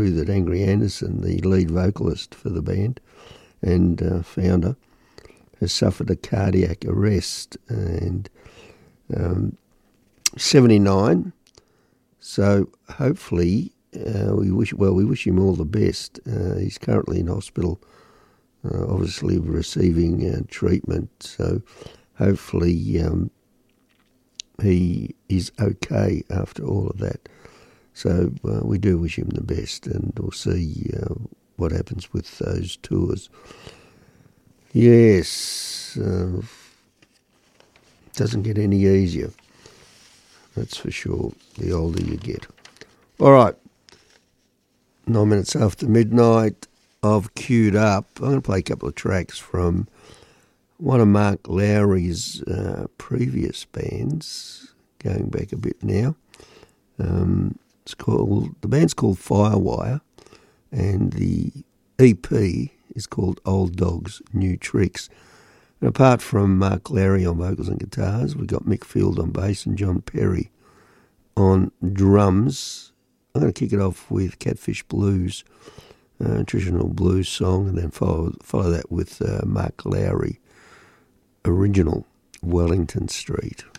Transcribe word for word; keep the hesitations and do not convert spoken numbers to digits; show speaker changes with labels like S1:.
S1: that Angry Anderson, the lead vocalist for the band and uh, founder, has suffered a cardiac arrest, and um, seventy-nine. So hopefully, uh, we wish well we wish him all the best. Uh, he's currently in hospital, uh, obviously receiving uh, treatment. So hopefully um, he is okay after all of that. So uh, we do wish him the best, and we'll see uh, what happens with those tours. Yes, uh, doesn't get any easier, that's for sure, the older you get. All right, nine minutes after midnight, I've queued up. I'm going to play a couple of tracks from one of Mark Lowry's uh, previous bands, going back a bit now. Um, it's called the band's called Firewire, and the E P is called Old Dogs, New Tricks. And apart from Mark Lowry on vocals and guitars, we've got Mick Field on bass and John Perry on drums. I'm going to kick it off with Catfish Blues, a traditional blues song, and then follow follow that with uh, Mark Lowry, original Wellington Street.